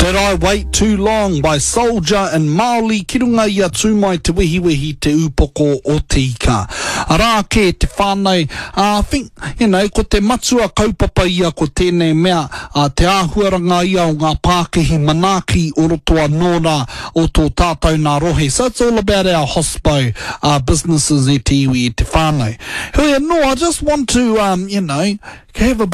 Did I Wait Too Long by Soldier and Maoli ki runga ia tūmai te wehiwehi te upoko o te ika. Arā ke te whānau, I think, ko te matua kaupapa ia ko tēnei mea, te āhuaranga ia o ngā Pākehi Manaaki o rotoa nōra o tō tātou nā rohe. So it's all about our hospo businesses e te iwi e te whānau. Hui anō, I just want to, have a